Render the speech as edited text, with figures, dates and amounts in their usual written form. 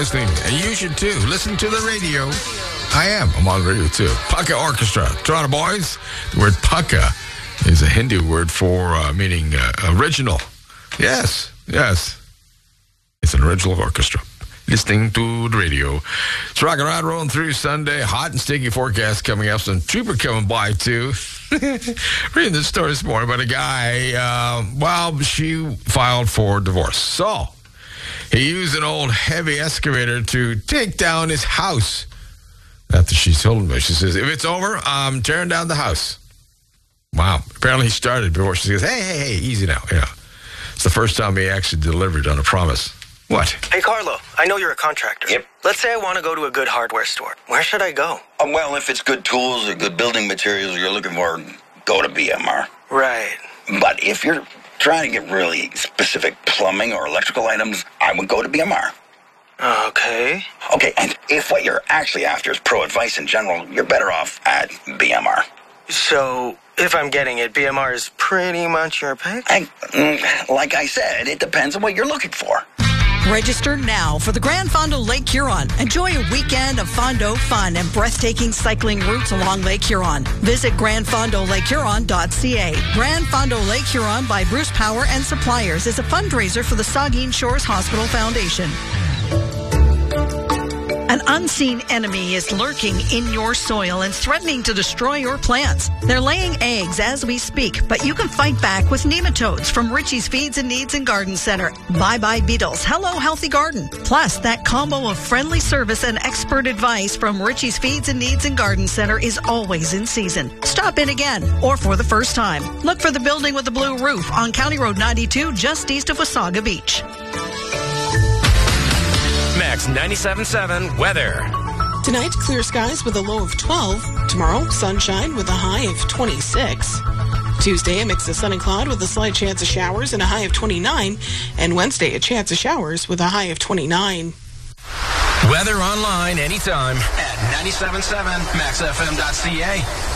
listening. And you should, too. Listen to the radio. I'm on the radio, too. Pukka Orchestra. Toronto boys. The word Pukka is a Hindu word for meaning original. Yes. It's an original orchestra. Listening to the radio. It's rocking around, rolling through Sunday. Hot and sticky forecast coming up. Some trooper coming by, too. Reading this story this morning about a guy, she filed for divorce. So, he used an old heavy excavator to take down his house. After she told him, she says, if it's over, I'm tearing down the house. Wow. Apparently he started before she says, hey, easy now. Yeah. It's the first time he actually delivered on a promise. What? Hey, Carlo, I know you're a contractor. Yep. Let's say I want to go to a good hardware store. Where should I go? Well, if it's good tools or good building materials you're looking for, go to BMR. Right. But if you're trying to get really specific plumbing or electrical items, I would go to BMR. Okay. Okay, and if what you're actually after is pro advice in general, you're better off at BMR. So, if I'm getting it, BMR is pretty much your pick? Like I said, it depends on what you're looking for. Register now for the Grand Fondo Lake Huron. Enjoy a weekend of Fondo fun and breathtaking cycling routes along Lake Huron. Visit grandfondoLakeHuron.ca. Grand Fondo Lake Huron by Bruce Power and Suppliers is a fundraiser for the Saugeen Shores Hospital Foundation. An unseen enemy is lurking in your soil and threatening to destroy your plants. They're laying eggs as we speak, but you can fight back with nematodes from Richie's Feeds and Needs and Garden Center. Bye-bye beetles. Hello, healthy garden. Plus, that combo of friendly service and expert advice from Richie's Feeds and Needs and Garden Center is always in season. Stop in again, or for the first time. Look for the building with the blue roof on County Road 92, just east of Wasaga Beach. Max 97.7 weather. Tonight, clear skies with a low of 12. Tomorrow, sunshine with a high of 26. Tuesday, a mix of sun and cloud with a slight chance of showers and a high of 29. And Wednesday, a chance of showers with a high of 29. Weather online anytime at 97.7maxfm.ca.